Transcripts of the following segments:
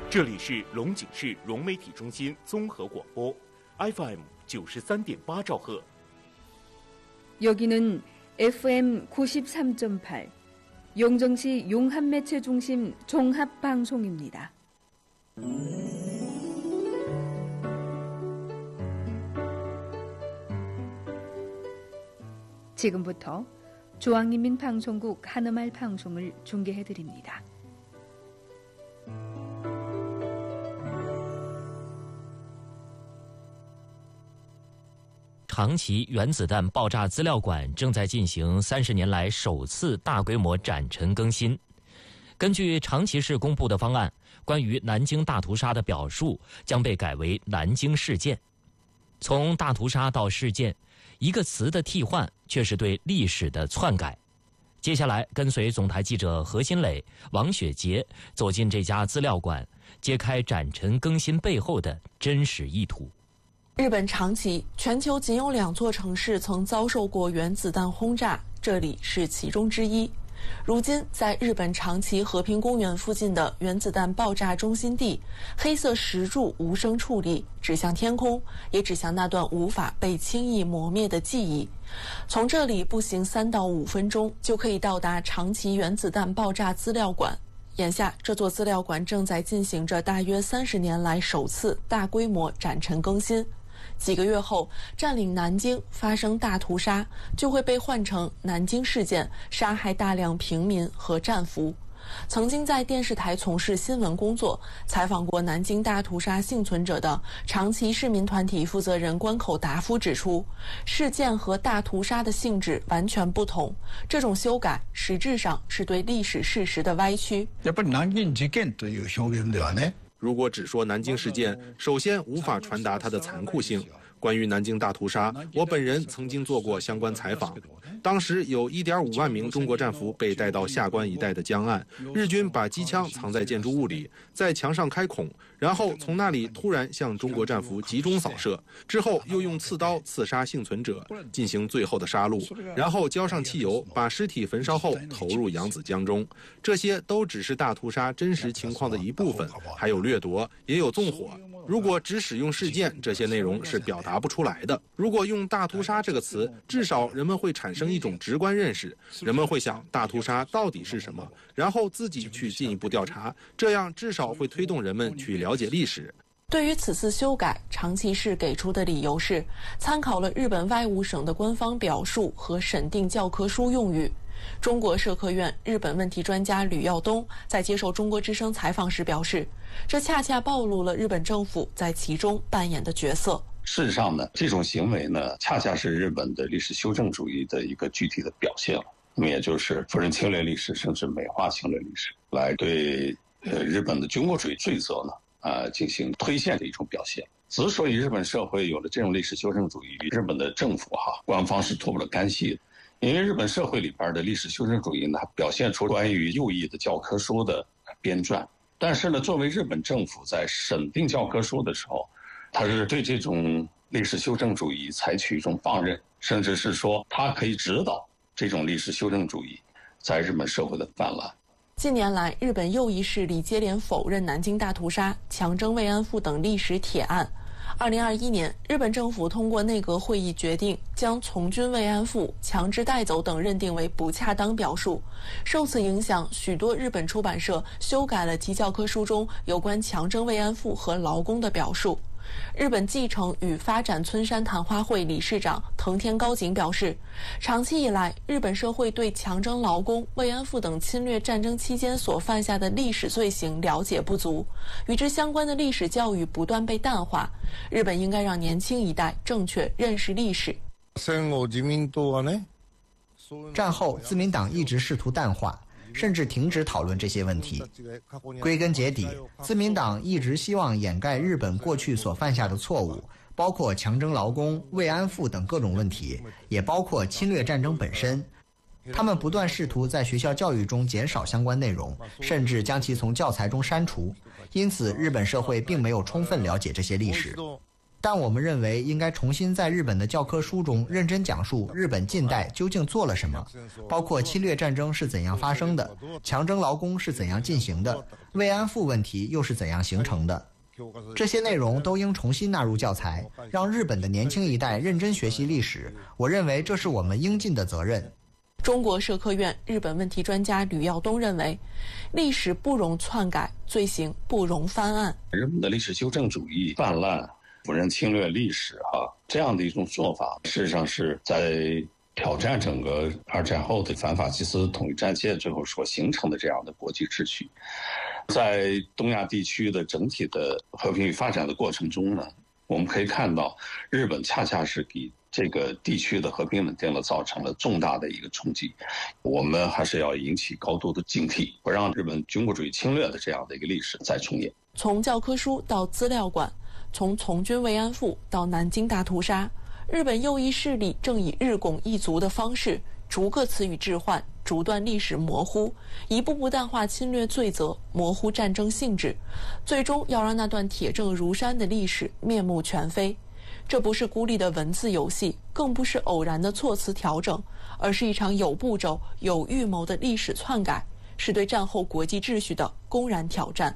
这里是龙井市融媒体中心综合广播 FM 93.8兆赫。 여기는 FM 93.8 용정시 용합매체중심 종합방송입니다. 지금부터 중앙인민방송국 한음말 방송을 중계해드립니다. 长崎原子弹爆炸资料馆正在进行30年来首次大规模展陈更新。根据长崎市公布的方案，关于南京大屠杀的表述将被改为南京事件。从大屠杀到事件，一个词的替换却是对历史的篡改。接下来跟随总台记者何新磊、王雪杰走进这家资料馆，揭开展陈更新背后的真实意图。 日本长崎，全球仅有2座城市曾遭受过原子弹轰炸，这里是其中之一。如今，在日本长崎和平公园附近的原子弹爆炸中心地，黑色石柱无声矗立，指向天空，也指向那段无法被轻易磨灭的记忆。从这里步行3到5分钟，就可以到达长崎原子弹爆炸资料馆。眼下，这座资料馆正在进行着大约30年来首次大规模展陈更新。几个月后，占领南京发生大屠杀，就会被换成南京事件，杀害大量平民和战俘。曾经在电视台从事新闻工作，采访过南京大屠杀幸存者的长崎市民团体负责人关口达夫指出，事件和大屠杀的性质完全不同，这种修改实质上是对历史事实的歪曲。 やっぱり南京事件という表現ではね。 如果只说南京事件，首先无法传达它的残酷性。关于南京大屠杀，我本人曾经做过相关采访。当时有1.5万名中国战俘被带到下关一带的江岸，日军把机枪藏在建筑物里，在墙上开孔，然后从那里突然向中国战俘集中扫射，之后又用刺刀刺杀幸存者，进行最后的杀戮，然后浇上汽油，把尸体焚烧后投入扬子江中。这些都只是大屠杀真实情况的一部分，还有掠夺，也有纵火。如果只使用事件，这些内容是表达不出来的。如果用大屠杀这个词，至少人们会产生一种直观认识，人们会想大屠杀到底是什么，然后自己去进一步调查，这样至少会推动人们去了解历史。 对于此次修改，长崎市给出的理由是参考了日本外务省的官方表述和审定教科书用语。中国社科院日本问题专家吕耀东在接受中国之声采访时表示，这恰恰暴露了日本政府在其中扮演的角色。 事实上呢，这种行为呢，恰恰是日本的历史修正主义的一个具体的表现了。那么也就是否认侵略历史，甚至美化侵略历史，来对日本的军国主义罪责呢进行推卸的一种表现。之所以日本社会有了这种历史修正主义，日本的政府官方是脱不了干系的。因为日本社会里边的历史修正主义呢，表现出关于右翼的教科书的编撰，但是呢，作为日本政府在审定教科书的时候，他是对这种历史修正主义采取一种放任，甚至是说他可以指导这种历史修正主义在日本社会的泛滥。 近年来，日本右翼势力接连否认南京大屠杀、强征慰安妇等历史铁案。2021年，日本政府通过内阁会议决定，将从军慰安妇、强制带走等认定为不恰当表述。受此影响，许多日本出版社修改了其教科书中有关强征慰安妇和劳工的表述。日本继承与发展村山谈话会理事长藤田高景表示，长期以来，日本社会对强征劳工、慰安妇等侵略战争期间所犯下的历史罪行了解不足，与之相关的历史教育不断被淡化。日本应该让年轻一代正确认识历史。 战后，自民党一直试图淡化，甚至停止讨论这些问题。归根结底，自民党一直希望掩盖日本过去所犯下的错误，包括强征劳工、慰安妇等各种问题，也包括侵略战争本身。他们不断试图在学校教育中减少相关内容，甚至将其从教材中删除。因此，日本社会并没有充分了解这些历史。 但我们认为应该重新在日本的教科书中认真讲述日本近代究竟做了什么，包括侵略战争是怎样发生的，强征劳工是怎样进行的，慰安妇问题又是怎样形成的。这些内容都应重新纳入教材，让日本的年轻一代认真学习历史。我认为这是我们应尽的责任。 中国社科院日本问题专家吕耀东认为，历史不容篡改，罪行不容翻案。 日本的历史修正主义泛滥，否认侵略历史这样的一种做法，事实上是在挑战整个二战后的反法西斯统一战线最后所形成的这样的国际秩序。在东亚地区的整体的和平与发展的过程中呢，我们可以看到日本恰恰是给这个地区的和平稳定造成了重大的一个冲击。我们还是要引起高度的警惕，不让日本军国主义侵略的这样的一个历史再重演。 从教科书到资料馆，从从军慰安妇到南京大屠杀，日本右翼势力正以日拱一卒的方式，逐个词语置换，逐段历史模糊，一步步淡化侵略罪责，模糊战争性质，最终要让那段铁证如山的历史面目全非。这不是孤立的文字游戏，更不是偶然的措辞调整，而是一场有步骤、有预谋的历史篡改，是对战后国际秩序的公然挑战。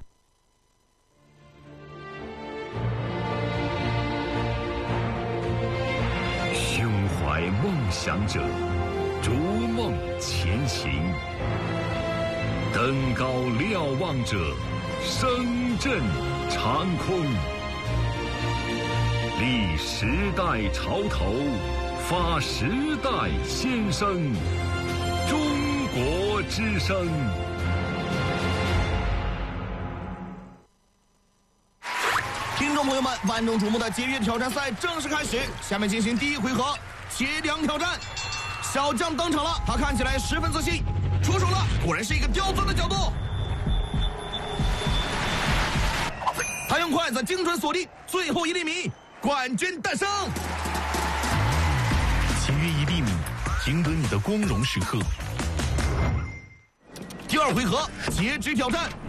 胸怀梦想者，逐梦前行；登高瞭望者，声震长空。立时代潮头，发时代先声。中国之声。 听众朋友们，万众瞩目的节约挑战赛正式开始，下面进行第一回合铁梁挑战。小将登场了，他看起来十分自信，出手了，果然是一个刁钻的角度。他用筷子精准锁定最后1厘米，冠军诞生。 签约1厘米，赢得你的光荣时刻。 第二回合截肢挑战，